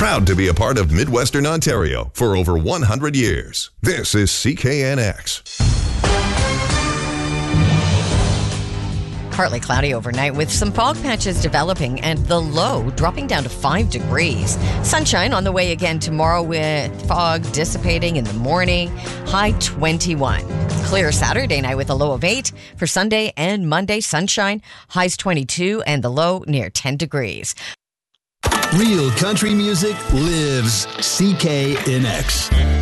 Proud to be a part of Midwestern Ontario for over 100 years. This is CKNX. Partly cloudy overnight with some fog patches developing and the low dropping down to 5 degrees. Sunshine on the way again tomorrow with fog dissipating in the morning. High 21. Clear Saturday night with a low of 8. For Sunday and Monday, sunshine. Highs 22 and the low near 10 degrees. Real country music lives CKNX.